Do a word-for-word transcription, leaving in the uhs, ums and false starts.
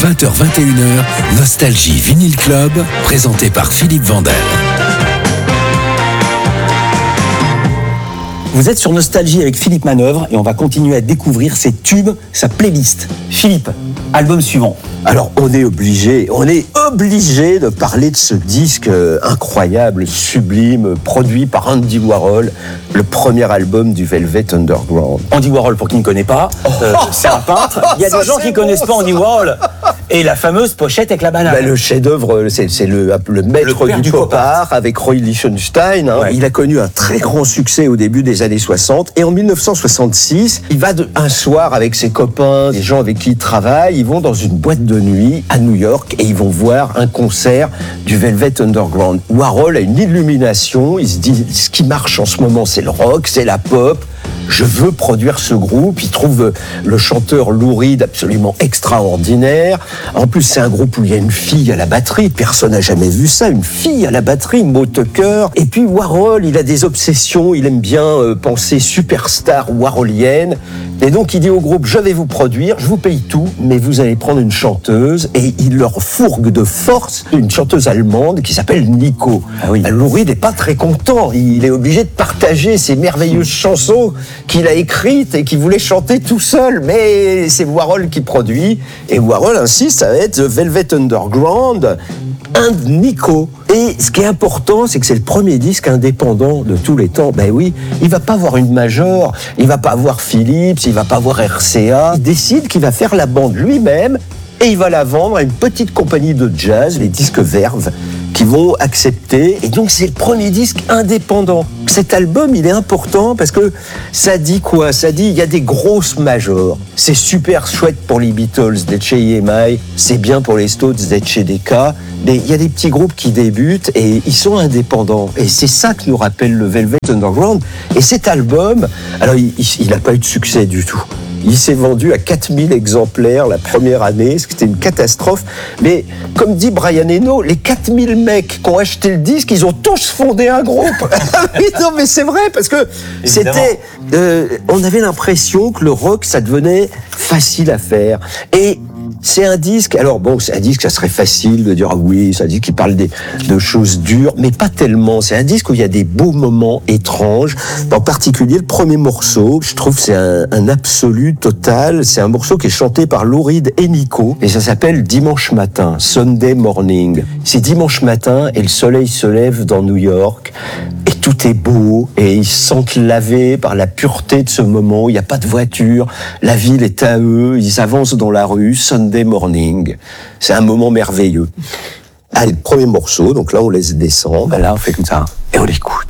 vingt heures vingt et une heures, Nostalgie Vinyl Club, présenté par Philippe Vandel. Vous êtes sur Nostalgie avec Philippe Manœuvre et on va continuer à découvrir ses tubes, sa playlist. Philippe, album suivant. Alors, on est obligé, on est obligé de parler de ce disque incroyable, sublime, produit par Andy Warhol, le premier album du Velvet Underground. Andy Warhol, pour qui ne connaît pas, euh, c'est un peintre. Il y a Ça, des gens c'est qui ne beau, connaissent pas ça. Andy Warhol. Et la fameuse pochette avec la banane. Ben, le chef-d'œuvre, c'est, c'est le, le maître Le père du, du pop pop art avec Roy Lichtenstein. Hein. Ouais. Il a connu un très grand succès au début des années soixante. Et en dix-neuf cent soixante-six, il va de, un soir avec ses copains, des gens avec qui il travaille, ils vont dans une boîte de nuit à New York et ils vont voir un concert du Velvet Underground. Warhol a une illumination, il se dit, ce qui marche en ce moment, c'est le rock, c'est la pop. Je veux produire ce groupe. Il trouve le chanteur Lou Reed absolument extraordinaire. En plus, c'est un groupe où il y a une fille à la batterie. Personne n'a jamais vu ça. Une fille à la batterie, Mo Tucker. Et puis Warhol, il a des obsessions. Il aime bien euh, penser superstar warholienne. Et donc, il dit au groupe, je vais vous produire, je vous paye tout, mais vous allez prendre une chanteuse. Et il leur fourgue de force une chanteuse allemande qui s'appelle Nico. Ah oui. Lou Reed n'est pas très content. Il est obligé de partager ces merveilleuses chansons qu'il a écrites et qu'il voulait chanter tout seul. Mais c'est Warhol qui produit. Et Warhol insiste, ça va être The Velvet Underground and Nico. Et ce qui est important, c'est que c'est le premier disque indépendant de tous les temps. Ben oui, il va pas avoir une major, il va pas avoir Philips, il va pas avoir R C A. Il décide qu'il va faire la bande lui-même et il va la vendre à une petite compagnie de jazz, les disques Verve, qui vont accepter. Et donc, c'est le premier disque indépendant. Cet album, il est important parce que ça dit quoi ? Ça dit, il y a des grosses majors. C'est super chouette pour les Beatles d'être chez E M I, c'est bien pour les Stones d'être chez Decca. Mais il y a des petits groupes qui débutent et ils sont indépendants. Et c'est ça que nous rappelle le Velvet Underground. Et cet album, alors, il n'a pas eu de succès du tout. Il s'est vendu à quatre mille exemplaires la première année, ce qui était une catastrophe. Mais comme dit Brian Eno, les quatre mille mecs qui ont acheté le disque, ils ont tous fondé un groupe. Non mais c'est vrai, parce que Évidemment. c'était... Euh, on avait l'impression que le rock, ça devenait facile à faire. Et c'est un disque, alors bon, c'est un disque, ça serait facile de dire, ah oui, c'est un disque qui parle des, de choses dures, mais pas tellement. C'est un disque où il y a des beaux moments étranges. En particulier, le premier morceau, je trouve, c'est un, un absolu total. C'est un morceau qui est chanté par Lou Reed et Nico, et ça s'appelle Dimanche matin, Sunday morning. C'est dimanche matin, et le soleil se lève dans New York, et tout est beau, et ils se sentent lavés par la pureté de ce moment. Il n'y a pas de voiture, la ville est à eux, ils avancent dans la rue, Sunday morning. C'est un moment merveilleux. Allez, le premier morceau, donc là on laisse descendre. Ben là, on fait comme ça. Et on l'écoute.